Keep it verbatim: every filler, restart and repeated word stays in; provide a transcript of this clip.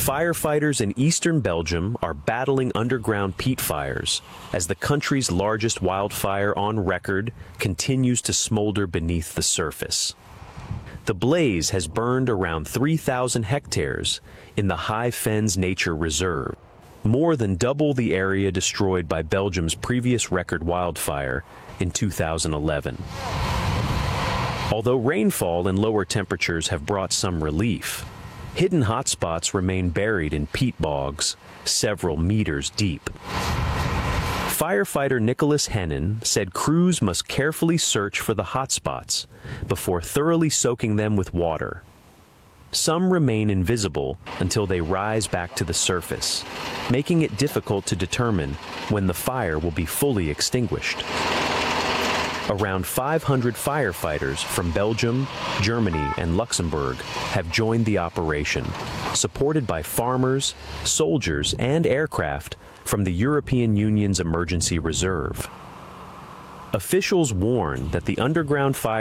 Firefighters in eastern Belgium are battling underground peat fires as the country's largest wildfire on record continues to smolder beneath the surface. The blaze has burned around three thousand hectares in the High Fens Nature Reserve, more than double the area destroyed by Belgium's previous record wildfire in two thousand eleven. Although rainfall and lower temperatures have brought some relief, hidden hotspots remain buried in peat bogs, several meters deep. Firefighter Nicholas Hennen said crews must carefully search for the hotspots before thoroughly soaking them with water. Some remain invisible until they rise back to the surface, making it difficult to determine when the fire will be fully extinguished. Around five hundred firefighters from Belgium, Germany, and Luxembourg have joined the operation, supported by farmers, soldiers, and aircraft from the European Union's Emergency Reserve. Officials warn that the underground fire